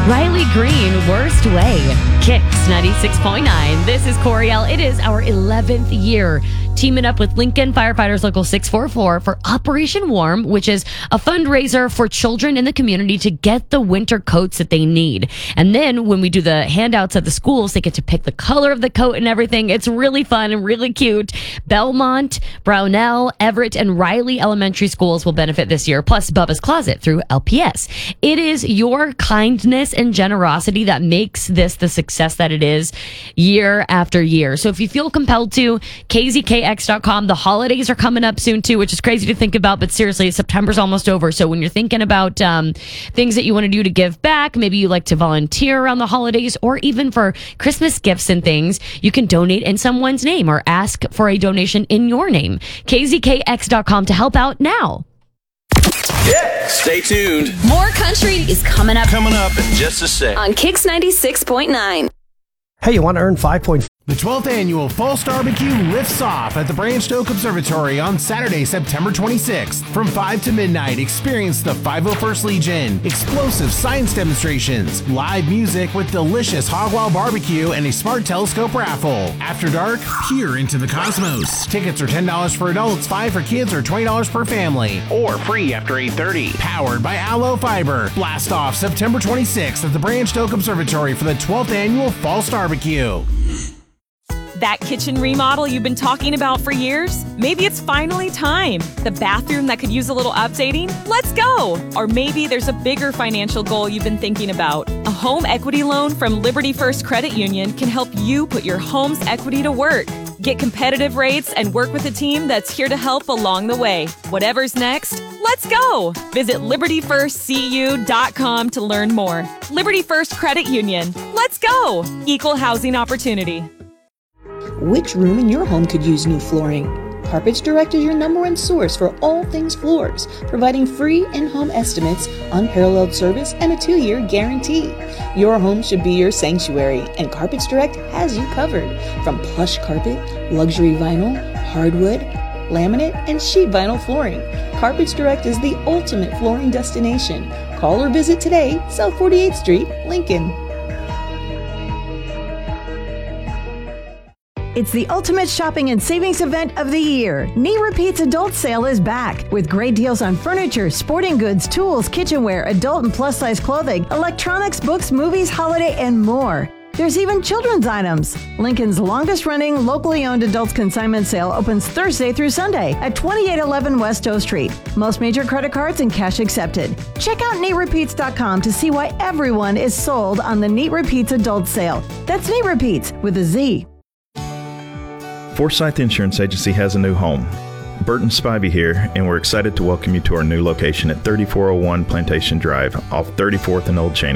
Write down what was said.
Riley Green, Worst Way. Kicks 96.9. This is Coriel. It is our 11th year teaming up with Lincoln Firefighters Local 644 for Operation Warm, which is a fundraiser for children in the community to get the winter coats that they need. And then when we do the handouts at the schools, they get to pick the color of the coat and everything. It's really fun and really cute. Belmont, Brownell, Everett, and Riley elementary schools will benefit this year, plus Bubba's Closet through LPS. It is your kindness and generosity that makes this the success that it is year after year. So if you feel compelled to, KZKX.com. The holidays are coming up soon too, which is crazy to think about, but seriously, September's almost over. So when you're thinking about things that you want to do to give back, maybe you like to volunteer around the holidays or even for Christmas gifts and things, you can donate in someone's name or ask for a donation in your name. KZKX.com to help out now. Yeah, stay tuned. More country is coming up. Coming up in just a sec. On Kicks 96.9. Hey, you want to earn 5.5? The 12th annual Fall Barbecue lifts off at the Branched Oak Observatory on Saturday, September 26th. From 5 to midnight, experience the 501st Legion, explosive science demonstrations, live music with delicious hog wild barbecue, and a smart telescope raffle. After dark, peer into the cosmos. Tickets are $10 for adults, $5 for kids, or $20 per family. Or free after 8:30. Powered by Aloe Fiber. Blast off September 26th at the Branched Oak Observatory for the 12th annual Fall Barbecue. That kitchen remodel you've been talking about for years? Maybe it's finally time. The bathroom that could use a little updating? Let's go! Or maybe there's a bigger financial goal you've been thinking about. A home equity loan from Liberty First Credit Union can help you put your home's equity to work. Get competitive rates and work with a team that's here to help along the way. Whatever's next, let's go! Visit LibertyFirstCU.com to learn more. Liberty First Credit Union. Let's go! Equal housing opportunity. Which room in your home could use new flooring? Carpets Direct is your #1 source for all things floors, providing free in-home estimates, unparalleled service, and a 2-year guarantee. Your home should be your sanctuary, and Carpets Direct has you covered. From plush carpet, luxury vinyl, hardwood, laminate, and sheet vinyl flooring, Carpets Direct is the ultimate flooring destination. Call or visit today, South 48th Street, Lincoln. It's the ultimate shopping and savings event of the year. Knee Repeat's adult sale is back with great deals on furniture, sporting goods, tools, kitchenware, adult and plus size clothing, electronics, books, movies, holiday, and more. There's even children's items. Lincoln's longest running, locally owned adults consignment sale opens Thursday through Sunday at 2811 West O Street. Most major credit cards and cash accepted. Check out NeatRepeats.com to see why everyone is sold on the Neat Repeats adult sale. That's Neat Repeats with a Z. Forsyth Insurance Agency has a new home. Burton Spivey here, and we're excited to welcome you to our new location at 3401 Plantation Drive off 34th and Old Cheney.